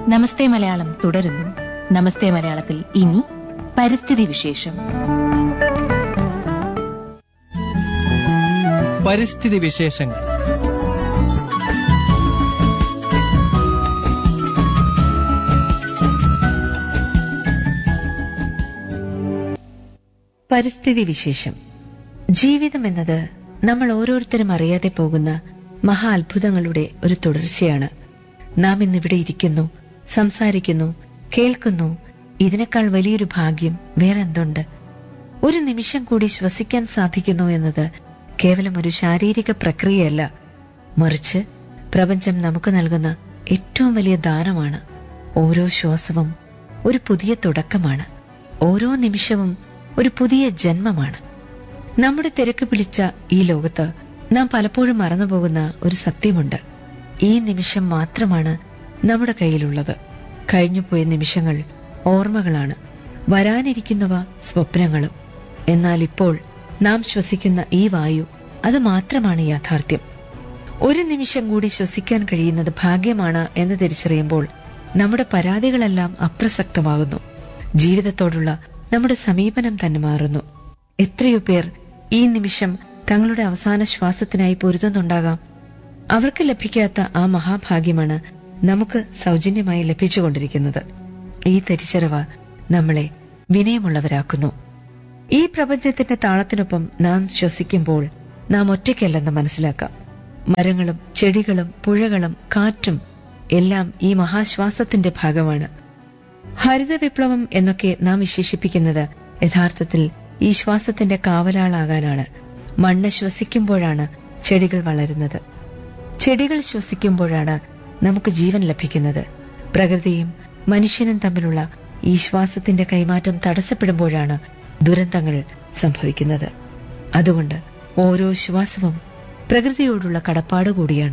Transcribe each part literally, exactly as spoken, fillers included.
നമസ്തേ മലയാളം തുടരുന്നു. നമസ്തേ മലയാളത്തിൽ ഇനി പരിസ്ഥിതി വിശേഷം. പരിസ്ഥിതി വിശേഷങ്ങൾ. പരിസ്ഥിതി വിശേഷം. ജീവിതം എന്നത് നമ്മൾ ഓരോരുത്തരും അറിയാതെ പോകുന്ന മഹാ അത്ഭുതങ്ങളുടെ ഒരു തുടർച്ചയാണ്. നാം ഇന്നിവിടെ ഇരിക്കുന്നു, സംസാരിക്കുന്നു, കേൾക്കുന്നു. ഇതിനേക്കാൾ വലിയൊരു ഭാഗ്യം വേറെന്തുണ്ട്? ഒരു നിമിഷം കൂടി ശ്വസിക്കാൻ സാധിക്കുന്നു എന്നത് കേവലം ഒരു ശാരീരിക പ്രക്രിയയല്ല, മറിച്ച് പ്രപഞ്ചം നമുക്ക് നൽകുന്ന ഏറ്റവും വലിയ ദാനമാണ്. ഓരോ ശ്വാസവും ഒരു പുതിയ തുടക്കമാണ്. ഓരോ നിമിഷവും ഒരു പുതിയ ജന്മമാണ്. നമ്മുടെ തിരക്ക് പിടിച്ച ഈ ലോകത്ത് നാം പലപ്പോഴും മറന്നുപോകുന്ന ഒരു സത്യമുണ്ട്. ഈ നിമിഷം മാത്രമാണ് നമ്മുടെ കയ്യിലുള്ളത്. കഴിഞ്ഞുപോയ നിമിഷങ്ങൾ ഓർമ്മകളാണ്, വരാനിരിക്കുന്നവ സ്വപ്നങ്ങളും. എന്നാൽ ഇപ്പോൾ നാം ശ്വസിക്കുന്ന ഈ വായു, അത് മാത്രമാണ് യാഥാർത്ഥ്യം. ഒരു നിമിഷം കൂടി ശ്വസിക്കാൻ കഴിയുന്നത് ഭാഗ്യമാണ് എന്ന് തിരിച്ചറിയുമ്പോൾ നമ്മുടെ പരാതികളെല്ലാം അപ്രസക്തമാകുന്നു. ജീവിതത്തോടുള്ള നമ്മുടെ സമീപനം തന്നെ മാറുന്നു. എത്രയോ പേർ ഈ നിമിഷം തങ്ങളുടെ അവസാന ശ്വാസത്തിനായി പൊരുതുന്നുണ്ടാകാം. അവർക്ക് ലഭിക്കാത്ത ആ മഹാഭാഗ്യമാണ് നമുക്ക് സൗജന്യമായി ലഭിച്ചുകൊണ്ടിരിക്കുന്നത്. ഈ തിരിച്ചറിവ് നമ്മളെ വിനയമുള്ളവരാക്കുന്നു. ഈ പ്രപഞ്ചത്തിന്റെ താളത്തിനൊപ്പം നാം ശ്വസിക്കുമ്പോൾ നാം ഒറ്റയ്ക്കല്ലെന്ന് മനസ്സിലാക്കാം. മരങ്ങളും ചെടികളും പുഴകളും കാറ്റും എല്ലാം ഈ മഹാശ്വാസത്തിന്റെ ഭാഗമാണ്. ഹരിത വിപ്ലവം എന്നൊക്കെ നാം വിശേഷിപ്പിക്കുന്നത് യഥാർത്ഥത്തിൽ ഈ ശ്വാസത്തിന്റെ കാവലാളാകാനാണ്. മണ്ണ് ശ്വസിക്കുമ്പോഴാണ് ചെടികൾ വളരുന്നത്. ചെടികൾ ശ്വസിക്കുമ്പോഴാണ് നമുക്ക് ജീവൻ ലഭിക്കുന്നത്. പ്രകൃതിയും മനുഷ്യനും തമ്മിലുള്ള ഈ ശ്വാസത്തിന്റെ കൈമാറ്റം തടസ്സപ്പെടുമ്പോഴാണ് ദുരന്തങ്ങൾ സംഭവിക്കുന്നത്. അതുകൊണ്ട് ഓരോ ശ്വാസവും പ്രകൃതിയോടുള്ള കടപ്പാട് കൂടിയാണ്.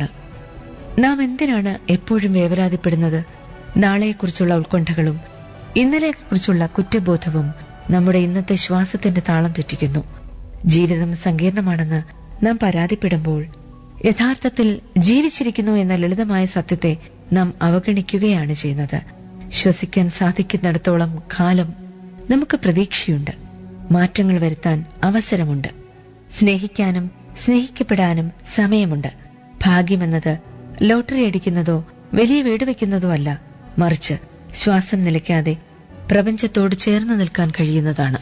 നാം എന്തിനാണ് എപ്പോഴും വേവലാതിപ്പെടുന്നത്? നാളെയെക്കുറിച്ചുള്ള ഉത്കണ്ഠകളും ഇന്നലെയെക്കുറിച്ചുള്ള കുറ്റബോധവും നമ്മുടെ ഇന്നത്തെ ശ്വാസത്തിന്റെ താളം തെറ്റിക്കുന്നു. ജീവിതം സങ്കീർണമാണെന്ന് നാം പരാതിപ്പെടുമ്പോൾ യഥാർത്ഥത്തിൽ ജീവിച്ചിരിക്കുന്നു എന്ന ലളിതമായ സത്യത്തെ നാം അവഗണിക്കുകയാണ് ചെയ്യുന്നത്. ശ്വസിക്കാൻ സാധിക്കുന്നിടത്തോളം കാലം നമുക്ക് പ്രതീക്ഷയുണ്ട്. മാറ്റങ്ങൾ വരുത്താൻ അവസരമുണ്ട്. സ്നേഹിക്കാനും സ്നേഹിക്കപ്പെടാനും സമയമുണ്ട്. ഭാഗ്യമെന്നത് ലോട്ടറി അടിക്കുന്നതോ വലിയ വീട് വയ്ക്കുന്നതോ അല്ല, മറിച്ച് ശ്വാസം നിലയ്ക്കാതെ പ്രപഞ്ചത്തോട് ചേർന്ന് നിൽക്കാൻ കഴിയുന്നതാണ്.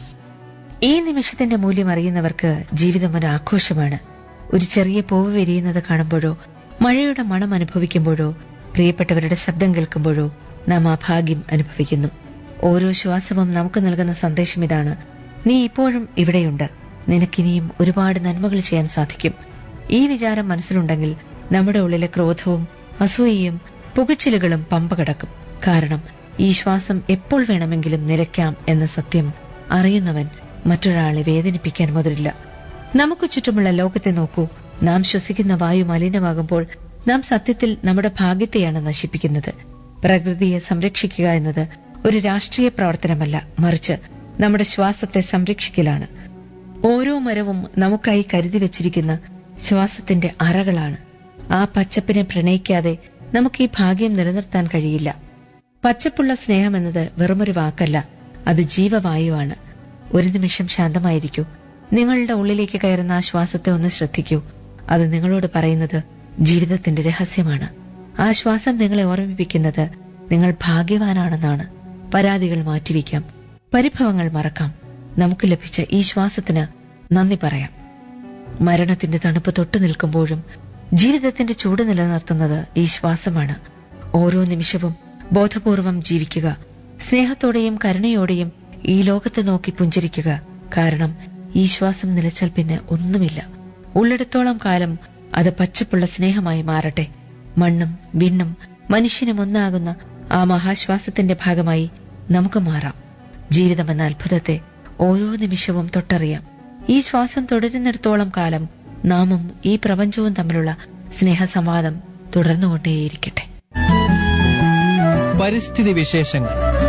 ഈ നിമിഷത്തിന്റെ മൂല്യം അറിയുന്നവർക്ക് ജീവിതം ഒരു ആഘോഷമാണ്. ഒരു ചെറിയ പൂവ് വിരിയുന്നത് കാണുമ്പോഴോ, മഴയുടെ മണം അനുഭവിക്കുമ്പോഴോ, പ്രിയപ്പെട്ടവരുടെ ശബ്ദം കേൾക്കുമ്പോഴോ നാം ആ ഭാഗ്യം അനുഭവിക്കുന്നു. ഓരോ ശ്വാസവും നമുക്ക് നൽകുന്ന സന്ദേശം ഇതാണ്: നീ ഇപ്പോഴും ഇവിടെയുണ്ട്, നിനക്കിനിയും ഒരുപാട് നന്മകൾ ചെയ്യാൻ സാധിക്കും. ഈ വിചാരം മനസ്സിലുണ്ടെങ്കിൽ നമ്മുടെ ഉള്ളിലെ ക്രോധവും അസൂയയും പുകച്ചിലുകളും പമ്പ കടക്കും. കാരണം ഈ ശ്വാസം എപ്പോൾ വേണമെങ്കിലും നിലയ്ക്കാം എന്ന സത്യം അറിയുന്നവൻ മറ്റൊരാളെ വേദനിപ്പിക്കാൻ മുതിരില്ല. നമുക്ക് ചുറ്റുമുള്ള ലോകത്തെ നോക്കൂ. നാം ശ്വസിക്കുന്ന വായു മലിനമാകുമ്പോൾ നാം സത്യത്തിൽ നമ്മുടെ ഭാഗ്യത്തെയാണ് നശിപ്പിക്കുന്നത്. പ്രകൃതിയെ സംരക്ഷിക്കുക എന്നത് ഒരു രാഷ്ട്രീയ പ്രവർത്തനമല്ല, മറിച്ച് നമ്മുടെ ശ്വാസത്തെ സംരക്ഷിക്കലാണ്. ഓരോ മരവും നമുക്കായി കരുതി വച്ചിരിക്കുന്ന ശ്വാസത്തിന്റെ അറകളാണ്. ആ പച്ചപ്പിനെ പ്രണയിക്കാതെ നമുക്ക് ഈ ഭാഗ്യം നിലനിർത്താൻ കഴിയില്ല. പച്ചപ്പുള്ള സ്നേഹമെന്നത് വെറുമൊരു വാക്കല്ല, അത് ജീവവായുവാണ്. ഒരു നിമിഷം ശാന്തമായിരിക്കൂ. നിങ്ങളുടെ ഉള്ളിലേക്ക് കയറുന്ന ആ ശ്വാസത്തെ ഒന്ന് ശ്രദ്ധിക്കൂ. അത് നിങ്ങളോട് പറയുന്നത് ജീവിതത്തിന്റെ രഹസ്യമാണ്. ആ ശ്വാസം നിങ്ങളെ ഓർമ്മിപ്പിക്കുന്നത് നിങ്ങൾ ഭാഗ്യവാനാണെന്നാണ്. പരാതികൾ മാറ്റിവെക്കാം, പരിഭവങ്ങൾ മറക്കാം. നമുക്ക് ലഭിച്ച ഈ ശ്വാസത്തിന് നന്ദി പറയാം. മരണത്തിന്റെ തണുപ്പ് തൊട്ടു നിൽക്കുമ്പോഴും ജീവിതത്തിന്റെ ചൂട് നിലനിർത്തുന്നത് ഈ ശ്വാസമാണ്. ഓരോ നിമിഷവും ബോധപൂർവം ജീവിക്കുക. സ്നേഹത്തോടെയും കരുണയോടെയും ഈ ലോകത്തെ നോക്കി പുഞ്ചിരിക്കുക. കാരണം ഈ ശ്വാസം നിലച്ചാൽ പിന്നെ ഒന്നുമില്ല. ഉള്ളിടത്തോളം കാലം അത് പച്ചപ്പുള്ള സ്നേഹമായി മാറട്ടെ. മണ്ണും വിണ്ണും മനുഷ്യനും ഒന്നാകുന്ന ആ മഹാശ്വാസത്തിന്റെ ഭാഗമായി നമുക്ക് മാറാം. ജീവിതമെന്ന അത്ഭുതത്തെ ഓരോ നിമിഷവും തൊട്ടറിയാം. ഈ ശ്വാസം തുടരുന്നിടത്തോളം കാലം നാമും ഈ പ്രപഞ്ചവും തമ്മിലുള്ള സ്നേഹസംവാദം തുടർന്നുകൊണ്ടേയിരിക്കട്ടെ. പരിസ്ഥിതി വിശേഷങ്ങൾ.